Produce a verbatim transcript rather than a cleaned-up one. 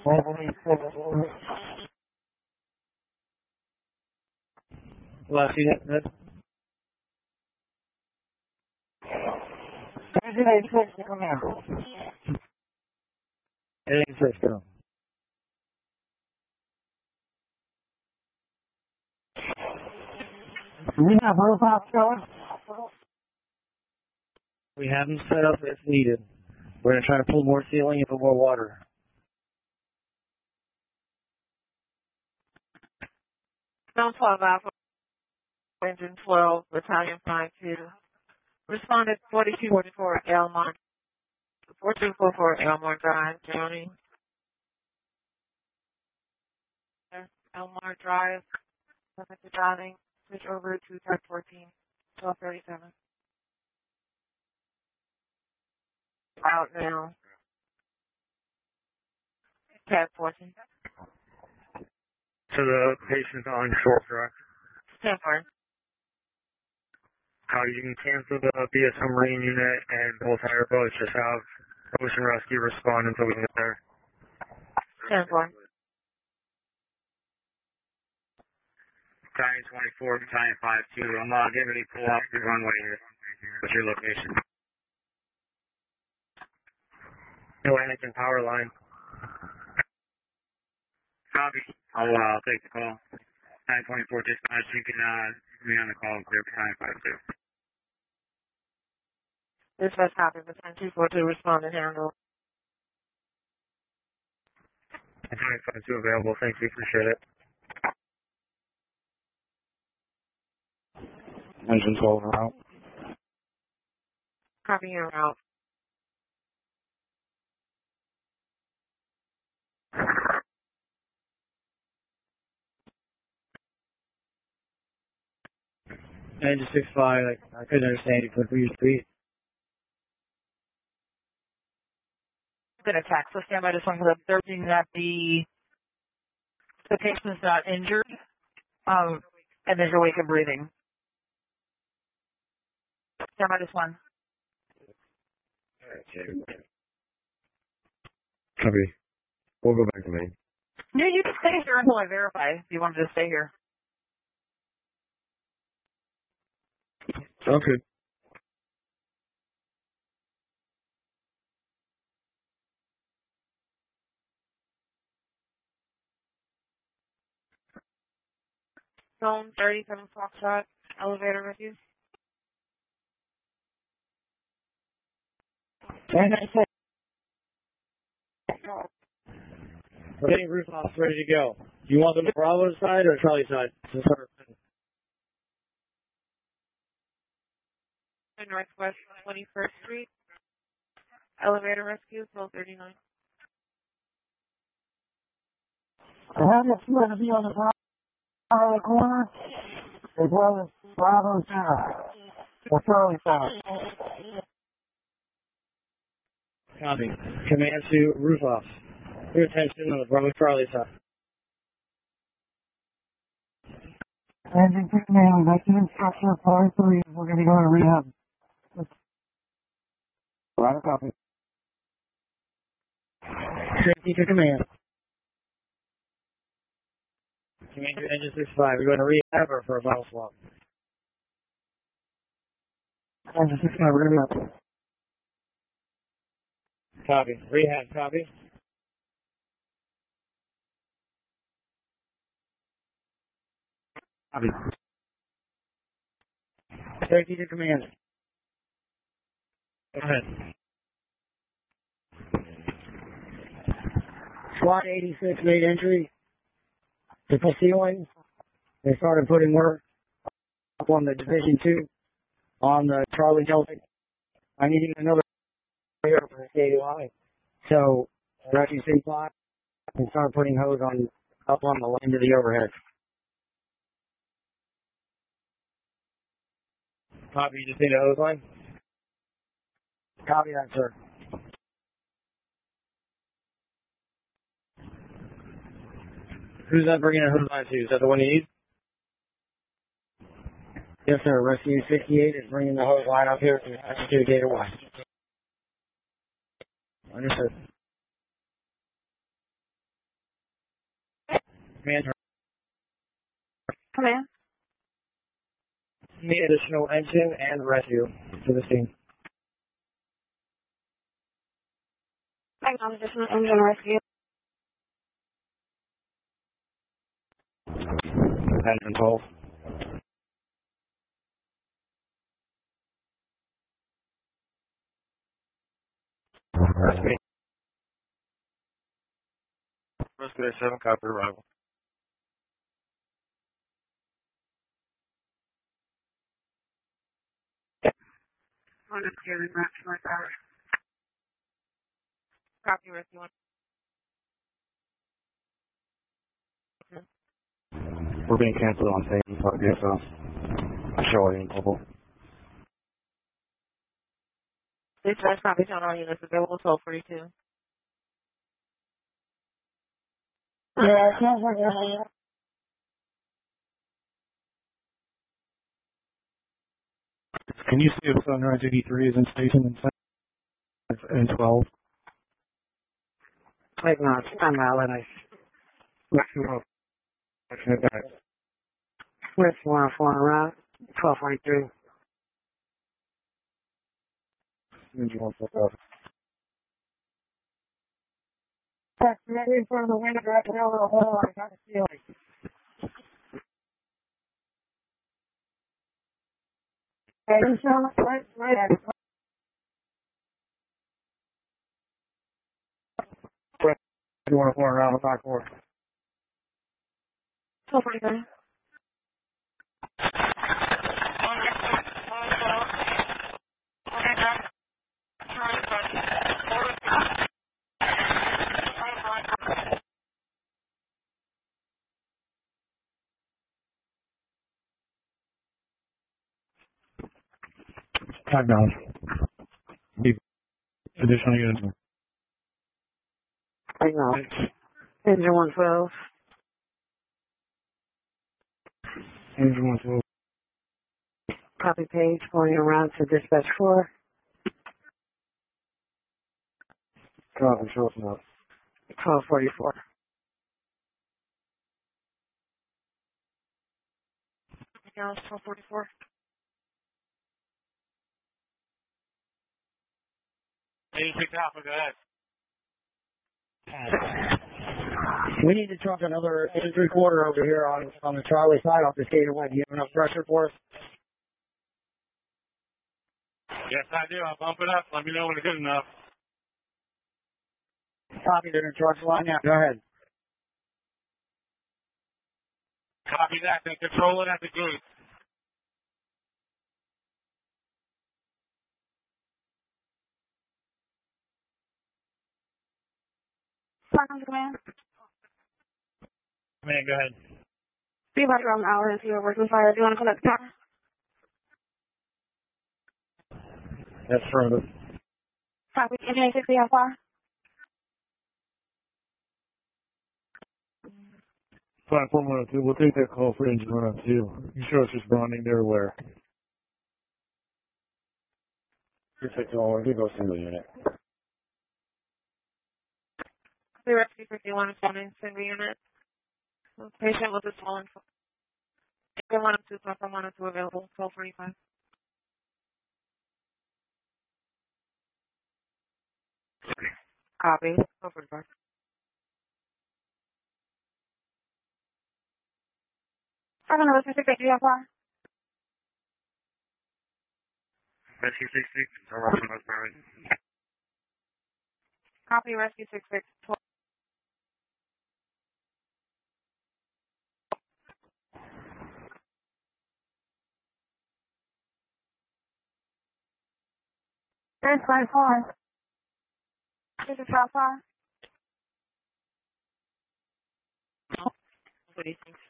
Last unit. Anything six, go. We have roof off going. We have them set up if needed. We're going to try to pull more ceiling and put more water. Zone twelve Alpha, Engine twelve, Battalion five two. Responded forty-two forty-four Elmore, forty-two forty-four Elmore Drive, County. Elmore Drive, limited dialing, switch over to Tech fourteen, twelve thirty-seven. Out now. Tech fourteen. So the patient's on short track. ten four. How you can cancel the B S M Marine unit and both higher boats, just have Ocean Rescue respond until we can get there. ten four. Battalion twenty-four, Battalion five two. I'm uh, getting ready to pull off the runway here. What's your location? Atlantic and power line. Copy. I'll uh, take the call. nine twenty-four dispatch, you can uh, be on the call and clear Battalion five two. Dispatch copy, Battalion two four two, respond and handle. Battalion five two available, thank you, appreciate it. Engine twelve route. Copy your route. Engine six five, I, I couldn't understand you. Could you repeat? Been attacked, so stand by this one because I'm observing that the the patient's not injured, um, and there's awake and breathing. Stand by this one. Copy. We'll go back to main. No, you can stay here until I verify if you wanted to stay here. Okay. Zone thirty-seven Foxtrot, elevator with you. We're getting roof off, ready to go. Do you want them to Bravo side or Charlie side? Northwest twenty-first Street, elevator rescue, twelve thirty-nine. I have this going to be on the Bravo corner, as well as Bravo Center, or Charlie Center. Copy. Command to roof off. Pay attention on the Bravo Charlie side. Engine two man, nineteen structure four three, we're going to go to rehab. Right, copy. Safety to command. Command to engine six five. We're going to rehab or for a bottle swap? Engine six five, rehab. Copy. Rehab, copy. Copy. Safety to command. Go ahead. SWAT eighty-six made entry to the ceiling. They started putting work up on the Division two on the Charlie Celtic. I needed another here for the K D I. So, Russian C five and started putting hose on up on the end of the overhead. Copy, you just need a hose line? Copy that, sir. Who's that bringing a hose line to? Is that the one you need? Yes, sir. Rescue sixty-eight is bringing the hose line up here to execute data one. Understood. Command. Command. Need additional engine and rescue to the scene. Acknowledge additional engine rescue. Engine twelve. Rescue. Rescue seven, copy arrival. On the scaling map, my power. Copy rescue one. We're being canceled on safety, so I guess so. Show it in global. Dispatch copy on all units available twelve forty-two. Yeah, I can't forget it. Can you see if Sunrise eighty-three is in station in twelve? Acknowledge. I'm out, and I with one oh four around twelve forty-three. Engine one four five. That's ready for the wind direct over the hole. I got the ceiling. Hey, you show right, right at it. You want to four around the back four. twelve forty-three. Tag down. Additional units. Acknowledge. Engine one twelve. Engine one twelve. Copy page going around to dispatch four. Copy, show us now. twelve forty-four. twelve forty-four. eighty-six Alpha, go ahead. We need to truck another eight and three quarter over here on on the Charlie side off the skater line. Do you have enough pressure for us? Yes, I do. I'll bump it up. Let me know when it's good enough. Copy to the truck line now. Go ahead. Copy that. Then control it at the gate. Welcome to command. Man, go ahead. Be about around an hour into your working fire. Do you want to collect the power? That's further. Copy. Engine sixty, how far? Platform one oh two. We'll take that call for engine one oh two. You sure it's just bonding there where? You take the all. You go single unit. The rescue fifty-one is running single unit. Patient with a swollen foot. Engine one oh two, platform one oh two available, twelve forty-five. Copy. twelve forty-five. I'm going to listen to sixty, how far? Rescue six six. Or Russian West Broward. Copy, rescue six six, twelve. That's by far. This is how far? What do you think?